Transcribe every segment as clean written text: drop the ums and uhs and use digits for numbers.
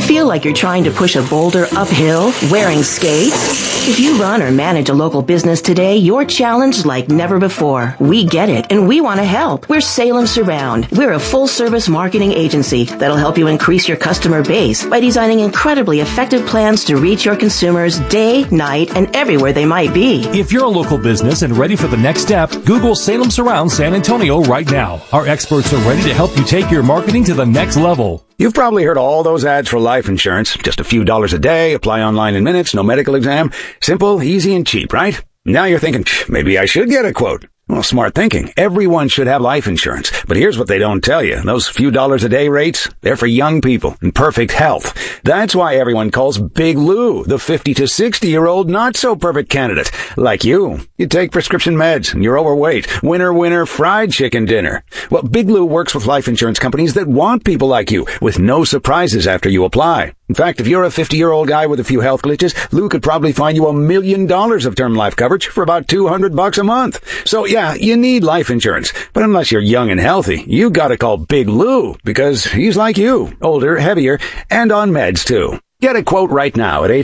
Feel like you're trying to push a boulder uphill wearing skates? If you run or manage a local business today, you're challenged like never before. We get it, and we want to help. We're Salem Surround. We're a full-service marketing agency that'll help you increase your customer base by designing incredibly effective plans to reach your consumers day, night, and everywhere they might be. If you're a local business and ready for the next step, Google Salem Surround San Antonio right now. Our experts are ready to help you take your marketing to the next level. You've probably heard all those ads for life insurance. Just a few dollars a day, apply online in minutes, no medical exam. Simple, easy, and cheap, right? Now you're thinking, maybe I should get a quote. Well, smart thinking. Everyone should have life insurance. But here's what they don't tell you. Those few dollars a day rates, they're for young people in perfect health. That's why everyone calls Big Lou the 50 to 60-year-old not-so-perfect candidate. Like you. You take prescription meds and you're overweight. Winner, fried chicken dinner. Well, Big Lou works with life insurance companies that want people like you with no surprises after you apply. In fact, if you're a 50-year-old guy with a few health glitches, Lou could probably find you $1 million of term life coverage for about $200 a month. So yeah, you need life insurance. But unless you're young and healthy, you gotta call Big Lou because he's like you, older, heavier, and on meds too. Get a quote right now at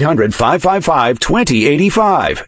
800-555-2085,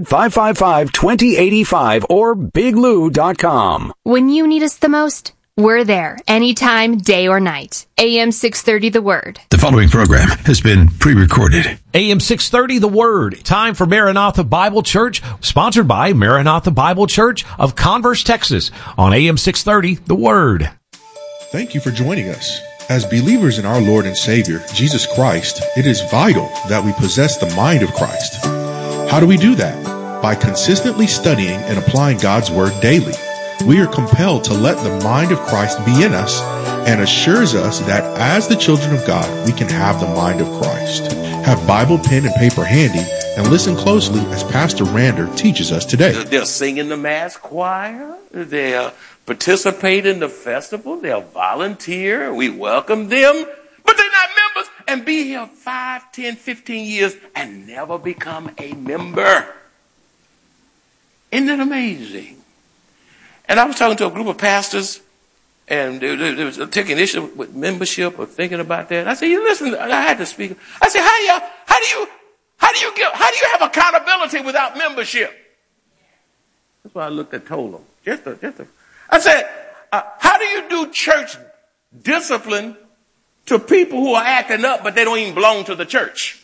800-555-2085, or biglou.com. When you need us the most, we're there, anytime, day or night. AM 630 The Word. The following program has been pre-recorded. AM 630 The Word. Time for Maranatha Bible Church, sponsored by Maranatha Bible Church of Converse, Texas, on AM 630 The Word. Thank you for joining us. As believers in our Lord and Savior, Jesus Christ, it is vital that we possess the mind of Christ. How do we do that? By consistently studying and applying God's Word daily. We are compelled to let the mind of Christ be in us and assures us that as the children of God, we can have the mind of Christ. Have Bible, pen, and paper handy and listen closely as Pastor Rander teaches us today. They'll sing in the mass choir. They'll participate in the festival. They'll volunteer. We welcome them. But they're not members and be here 5, 10, 15 years and never become a member. Isn't that amazing? And I was talking to a group of pastors, and they was taking issue with membership or thinking about that. I said, "You listen." I had to speak. I said, "How do you have accountability without membership?" That's why I told them. I said, "How do you do church discipline to people who are acting up, but they don't even belong to the church?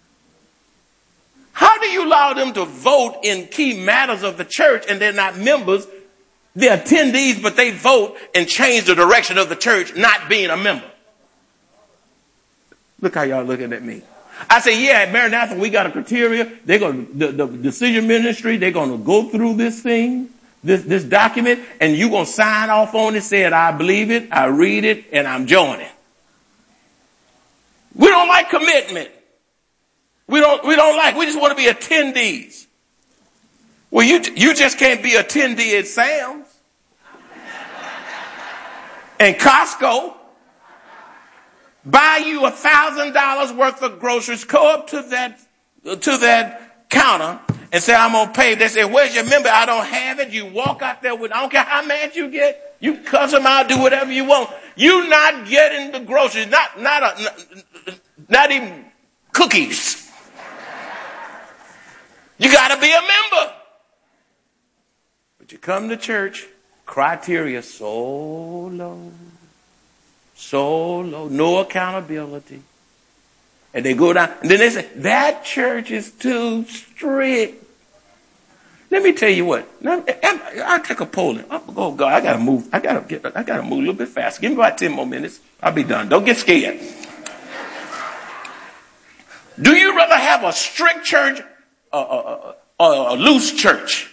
How do you allow them to vote in key matters of the church and they're not members? They're attendees, but they vote and change the direction of the church, not being a member." Look how y'all looking at me. I say, yeah, at Maranatha, we got a criteria. They're going to, the decision ministry, they're going to go through this thing, this document, and you're going to sign off on it, saying, I believe it, I read it, and I'm joining. We don't like commitment. We just want to be attendees. Well, you just can't be attendee at Sam's and Costco. Buy you $1,000 worth of groceries. Go up to that counter and say, I'm gonna pay. They say, where's your member? I don't have it. You walk out there with, I don't care how mad you get. You cuss them out, do whatever you want. You not getting the groceries. Not even cookies. You gotta be a member. But you come to church, criteria so low, no accountability. And they go down, and then they say, that church is too strict. Let me tell you what. I'll take a poll. Oh God, I gotta move. I gotta move a little bit faster. Give me about 10 more minutes. I'll be done. Don't get scared. Do you rather have a strict church or a loose church?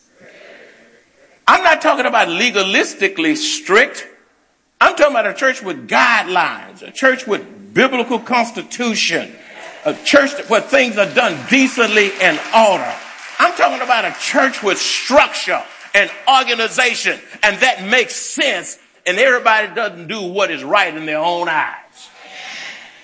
I'm not talking about legalistically strict. I'm talking about a church with guidelines, a church with biblical constitution, a church where things are done decently and order. I'm talking about a church with structure and organization, and that makes sense, and everybody doesn't do what is right in their own eyes.